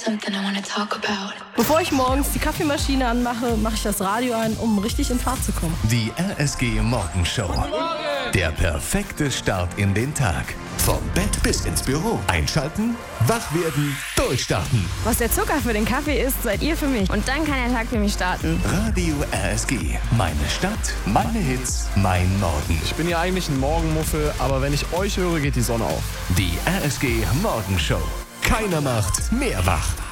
Something I wanna talk about. Bevor ich morgens die Kaffeemaschine anmache, mache ich das Radio an, um richtig in Fahrt zu kommen. Die RSG Morgenshow. Der perfekte Start in den Tag. Vom Bett bis ins Büro. Einschalten, wach werden, durchstarten. Was der Zucker für den Kaffee ist, seid ihr für mich. Und dann kann der Tag für mich starten. Radio RSG. Meine Stadt, meine Hits, mein Morgen. Ich bin ja eigentlich ein Morgenmuffel, aber wenn ich euch höre, geht die Sonne auf. Die RSG Morgenshow. Keiner macht mehr wach.